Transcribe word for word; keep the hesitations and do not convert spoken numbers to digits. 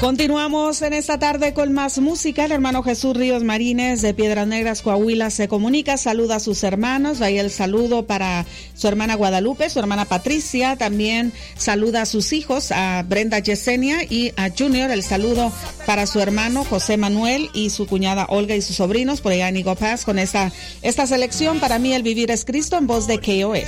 Continuamos en esta tarde con más música. El hermano Jesús Ríos Marínez de Piedras Negras, Coahuila, se comunica, saluda a sus hermanos. Ahí el saludo para su hermana Guadalupe, su hermana Patricia. También saluda a sus hijos, a Brenda Yesenia y a Junior. El saludo para su hermano José Manuel y su cuñada Olga y sus sobrinos por allá en Eagle Pass, con esta, esta selección. Para mí el vivir es Cristo, en voz de K O S.